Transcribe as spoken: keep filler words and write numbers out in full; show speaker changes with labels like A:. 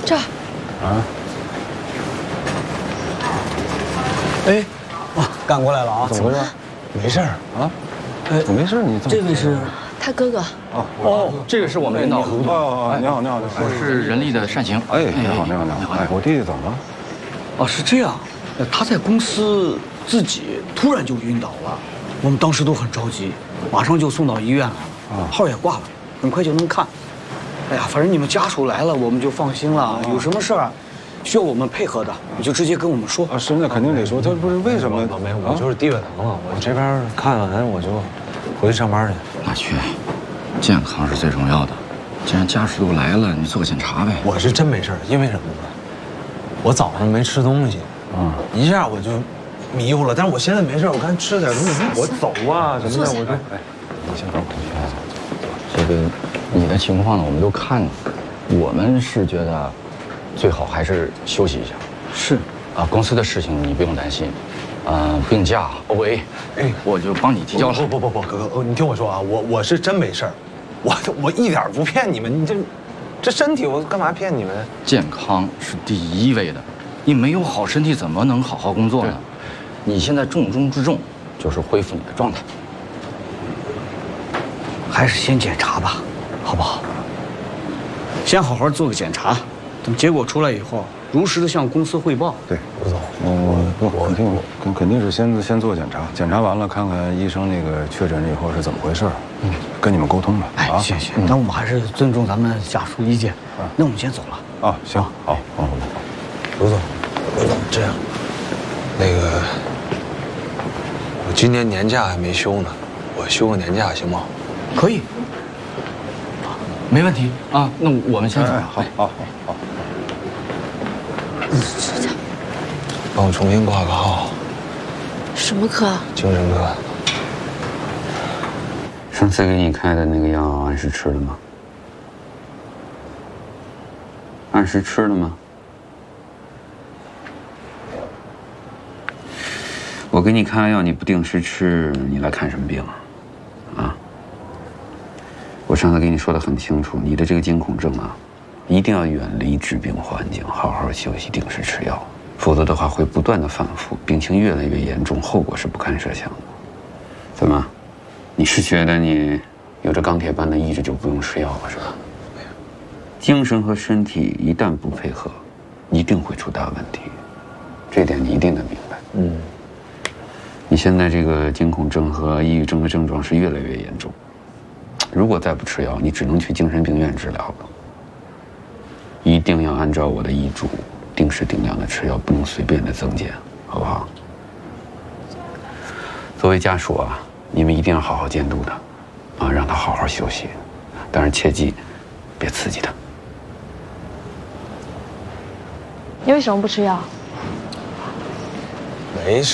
A: 这儿。
B: 啊。
C: 哎，哇，赶过来了啊！
B: 怎么回事？没事儿啊？哎，没事，你
C: 这位是
A: 他哥哥。
B: 哦
D: 哦，这个是我们领导。
B: 哦，你好，你好，你好。
D: 我是人力的单行。
B: 哎，你好，你好，你好。哎，我弟弟怎么了？
C: 哦，是这样，他在公司自己突然就晕倒了，我们当时都很着急，马上就送到医院了，啊，号也挂了，很快就能看。哎呀，反正你们家属来了，我们就放心了。有什么事儿需要我们配合的，你就直接跟我们说。
B: 啊，是，那肯定得说。他不是为什么？
E: 没有，我就是低血糖了。我这边看完我就回去上班去。
D: 那去，健康是最重要的。既然家属都来了，你做个检查呗。
E: 我是真没事，因为什么呢？我早上没吃东西，啊，一下我就迷糊了。但是我现在没事，我刚吃了点东西，我走啊什么的，我就。
B: 哎，你先等会儿。
D: 这个你的情况呢，我们都看了，我们是觉得最好还是休息一下。
C: 是
D: 啊，公司的事情你不用担心，啊，病假 O A， 哎，我就帮你提交了。
E: 不不不不，哥哥，你听我说啊，我我是真没事儿，我我一点不骗你们，你这这身体我干嘛骗你们？
D: 健康是第一位的，你没有好身体怎么能好好工作呢？你现在重中之重就是恢复你的状态。
C: 还是先检查吧，好不好？先好好做个检查，等结果出来以后，如实的向公司汇报。
B: 对，吴总，我我肯定肯肯定是先先做检查，检查完了看看医生那个确诊以后是怎么回事，嗯，跟你们沟通吧。
C: 哎，行行，那我们还是尊重咱们家属意见。那我们先走了。
B: 啊，行，好，好，
E: 吴总，吴总，这样，那个，我今年年假还没休呢，我休个年假行吗？
C: 可以，
D: 没问题啊。那我们先走了。
B: 好，好，好，好。
A: 嗯，
E: 帮我重新挂个号。
A: 什么科？
E: 精神科。
F: 上次给你开的那个药按时吃了吗？按时吃了吗？我给你开药，你不定时吃，你来看什么病啊？啊？我上次跟你说的很清楚，你的这个惊恐症啊，一定要远离致病环境，好好休息，定时吃药，否则的话会不断的反复，病情越来越严重，后果是不堪设想的。怎么，你是觉得你有着钢铁般的意志就不用吃药了是吧？精神和身体一旦不配合，一定会出大问题，这点你一定得明白。嗯，你现在这个惊恐症和抑郁症的症状是越来越严重。如果再不吃药，你只能去精神病院治疗了。一定要按照我的医嘱，定时定量的吃药，不能随便的增减，好不好？作为家属啊，你们一定要好好监督他，啊，让他好好休息，但是切记，别刺激他。
A: 你为什么不吃药？
E: 没事。